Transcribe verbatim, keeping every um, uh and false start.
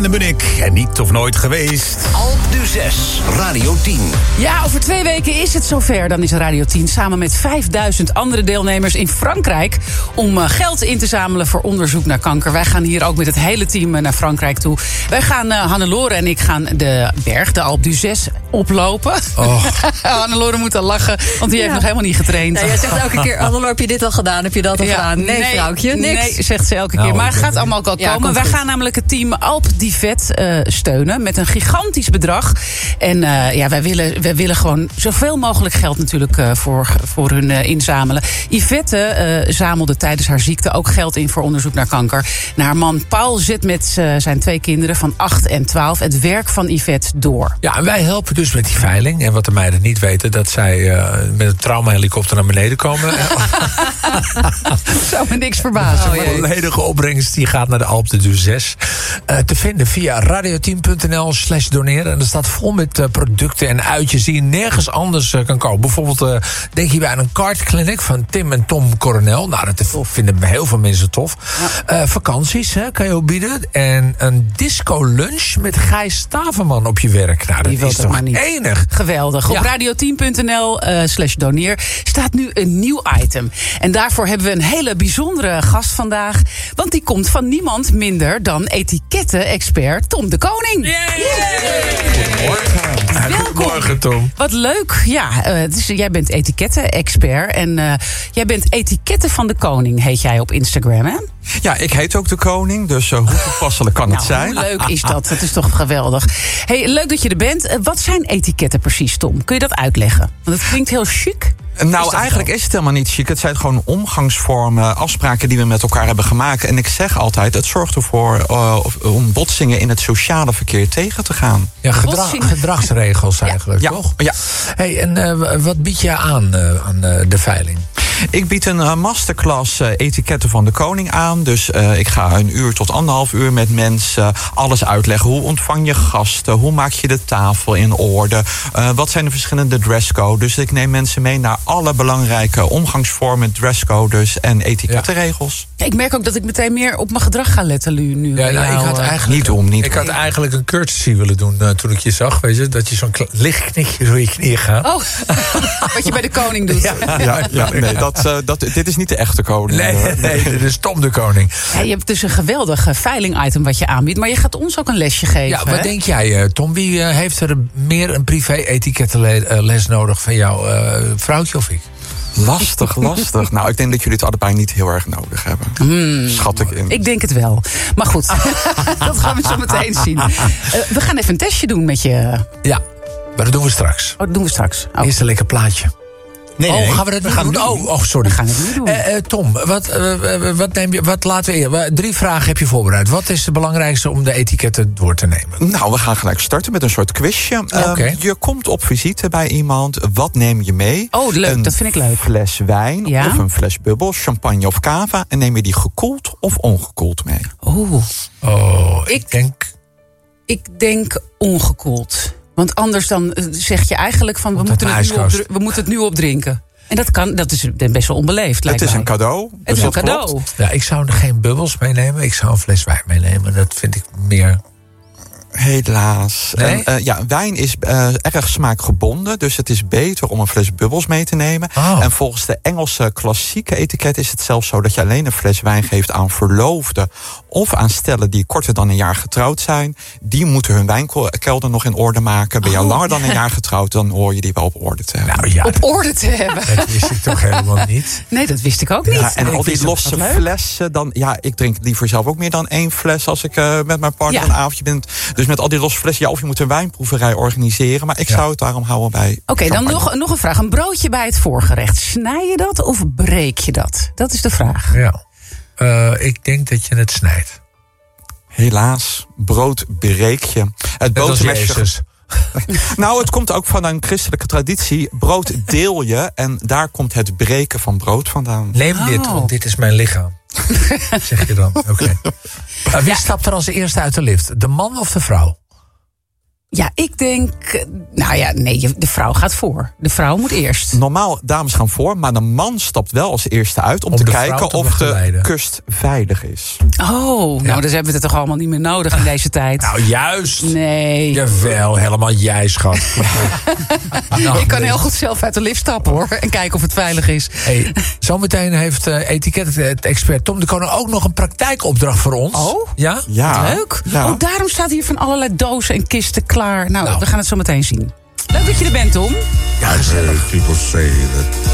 Dan ben ik en niet of nooit geweest. Alpe d'Huez, Radio tien. Ja, over twee weken is het zover. Dan is Radio tien samen met vijfduizend andere deelnemers in Frankrijk om uh, geld in te zamelen voor onderzoek naar kanker. Wij gaan hier ook met het hele team uh, naar Frankrijk toe. Wij gaan, uh, Hannelore en ik gaan de berg, de Alpe d'Huez, oplopen. Oh. Hannelore moet al lachen, want die ja. heeft nog helemaal niet getraind. Nee, jij zegt elke keer, Hannelore, heb je dit al gedaan? Heb je dat al ja. gedaan? Nee, nee, vrouwtje, niks. Nee, zegt ze elke keer. Nou, maar het gaat allemaal al ja, komen. Wij goed. gaan namelijk het team Alpe d'Huez uh, steunen met een gigantisch bedrag. En uh, ja, wij willen, wij willen gewoon zoveel mogelijk geld natuurlijk uh, voor, voor hun uh, inzamelen. Yvette uh, zamelde tijdens haar ziekte ook geld in voor onderzoek naar kanker. En haar man Paul zet met uh, zijn twee kinderen van acht en twaalf het werk van Yvette door. Ja, en wij helpen dus met die veiling. En wat de meiden niet weten, dat zij uh, met een traumahelikopter naar beneden komen. Zou me niks verbazen. De oh, volledige opbrengst die gaat naar de Alpe d'Huez. Uh, te vinden via radio tien punt n l slash doneren. En er staat vol met uh, producten en uitjes die je nergens anders uh, kan kopen. Bijvoorbeeld, uh, denk hierbij aan een kartclinic van Tim en Tom Coronel. Nou, dat vinden heel veel mensen tof. Ja. Uh, vakanties hè, kan je ook bieden. En een disco lunch met Gijs Staverman op je werk. Nou, dat is toch enig. Geweldig. Ja. Op radio tien punt n l uh, slash doneer staat nu een nieuw item. En daarvoor hebben we een hele bijzondere gast vandaag. Want die komt van niemand minder dan etiketten-expert Tom de Koning. Yay! Goedemorgen. Goedemorgen, Tom. Wat leuk. Ja, uh, dus jij bent etiketten-expert. En uh, jij bent Etiketten van de Koning, heet jij op Instagram, hè? Ja, ik heet ook de Koning, dus uh, hoe toepasselijk kan nou, het zijn? Hoe leuk is dat? Dat is toch geweldig. Hey, leuk dat je er bent. Uh, wat zijn etiketten precies, Tom? Kun je dat uitleggen? Want het klinkt heel chic. Nou, is eigenlijk wel? is het helemaal niet chic. Het zijn gewoon omgangsvormen, afspraken die we met elkaar hebben gemaakt. En ik zeg altijd, het zorgt ervoor uh, om botsingen in het sociale verkeer tegen te gaan. Ja, gedra- gedragsregels eigenlijk, ja. toch? Ja. Hey, en uh, wat bied je aan uh, aan uh, de veiling? Ik bied een uh, masterclass uh, etiketten van de koning aan. Dus uh, ik ga een uur tot anderhalf uur met mensen uh, alles uitleggen. Hoe ontvang je gasten? Hoe maak je de tafel in orde? Uh, wat zijn de verschillende dresscodes? Dus ik neem mensen mee naar alle belangrijke omgangsvormen, dresscodes en etikettenregels. Ja, ik merk ook dat ik meteen meer op mijn gedrag ga letten nu. Ja, nou, ik had eigenlijk niet om, niet Ik had eigenlijk een courtesy willen doen uh, toen ik je zag, weet je, dat je zo'n kle- licht knikje door je knieën gaat. Oh, wat je bij de koning doet. Ja, ja, ja nee, dat, uh, dat, dit is niet de echte koning. Nee, nee, dit is Tom de Koning. Ja, je hebt dus een geweldig veiling-item wat je aanbiedt, maar je gaat ons ook een lesje geven. Ja, hè? wat denk jij, uh, Tom? Wie uh, heeft er meer een privé-etikettenles nodig van jou, uh, vrouwtje of ik? Lastig, lastig. Nou, ik denk dat jullie het allebei niet heel erg nodig hebben. Hmm, Schat ik in. Ik denk het wel. Maar goed, dat gaan we zo meteen zien. Uh, we gaan even een testje doen met je. Ja, maar dat doen we straks. Oh, dat doen we straks. Oh. Eerst een lekker plaatje. Nee, nee, oh, gaan we dat we gaan doen? doen? Oh, oh, sorry. We gaan het nu doen. Uh, uh, Tom, wat, uh, wat, neem je, wat laten we eerst? Drie vragen heb je voorbereid. Wat is het belangrijkste om de etiketten door te nemen? Nou, we gaan gelijk starten met een soort quizje. Okay. Uh, je komt op visite bij iemand. Wat neem je mee? Oh, leuk. Een dat vind ik leuk. Een fles wijn ja? of een fles bubbel, champagne of cava. En neem je die gekoeld of ongekoeld mee? Oeh. Oh, ik, ik denk... Ik denk ongekoeld. Want anders dan zeg je eigenlijk van we moeten, het nu op, we moeten het nu opdrinken. En dat kan, dat is best wel onbeleefd. Het is mij. een cadeau. Het dus is een dat cadeau. klopt. Ja, ik zou er geen bubbels meenemen. Ik zou een fles wijn meenemen. Dat vind ik meer... Helaas. Nee? En, uh, ja, wijn is uh, erg smaakgebonden. Dus het is beter om een fles bubbels mee te nemen. Oh. En volgens de Engelse klassieke etiket is het zelfs zo dat je alleen een fles wijn geeft aan verloofden of aan stellen die korter dan een jaar getrouwd zijn. Die moeten hun wijnkelder nog in orde maken. Ben je oh. langer dan een jaar getrouwd, dan hoor je die wel op orde te hebben. Nou, ja, op orde te hebben. Dat wist ik toch helemaal niet. Nee, dat wist ik ook niet. Ja, en nee, al die losse flessen, dan, ja, ik drink liever zelf ook meer dan één fles als ik uh, met mijn partner ja. een avondje ben. Dus met al die losse flessen, ja, of je moet een wijnproeverij organiseren. Maar ik ja. zou het daarom houden bij. Oké, okay, dan nog, nog een vraag. Een broodje bij het voorgerecht. Snij je dat of breek je dat? Dat is de vraag. Ja, uh, ik denk dat je het snijdt. Helaas, brood breek je. Het botermesje. Nou, het komt ook van een christelijke traditie. Brood deel je en daar komt het breken van brood vandaan. Neem oh. dit, want dit is mijn lichaam. Zeg je dan. Oké. Okay. Uh, wie ja. stapt er als eerste uit de lift? De man of de vrouw? Ja, ik denk... Nou ja, nee, de vrouw gaat voor. De vrouw moet eerst. Normaal, dames gaan voor, maar de man stapt wel als eerste uit... om, Om te de kijken vrouw te of begeleiden. de kust veilig is. Oh, nou, dus hebben we het toch allemaal niet meer nodig in deze tijd. Nou, juist. Nee. Jawel, helemaal jij, schat. Nou, ik kan nee. heel goed zelf uit de lift stappen, hoor. En kijken of het veilig is. Hey, zometeen heeft uh, etiket-expert Tom de Koning ook nog een praktijkopdracht voor ons. Oh? Ja? Ja. Leuk. Ja. Oh, daarom staat hier van allerlei dozen en kisten klaar. Nou, Nou. we gaan het zo meteen zien. Leuk dat je er bent, Tom. Ja, gezellig. People say that